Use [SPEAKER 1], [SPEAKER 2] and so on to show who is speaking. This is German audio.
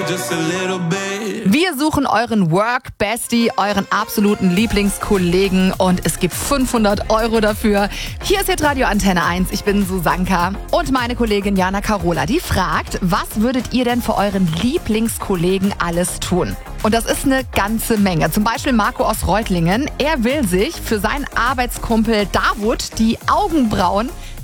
[SPEAKER 1] just a little bit.
[SPEAKER 2] Wir suchen euren Work-Bestie, euren absoluten Lieblingskollegen und es gibt 500 € dafür. Hier ist jetzt Radio Antenne 1, ich bin Susanka und meine Kollegin Jana Carola, die fragt, was würdet ihr denn für euren Lieblingskollegen alles tun? Und das ist eine ganze Menge. Zum Beispiel Marco aus Reutlingen. Er will sich für seinen Arbeitskumpel Davut die Augenbrauen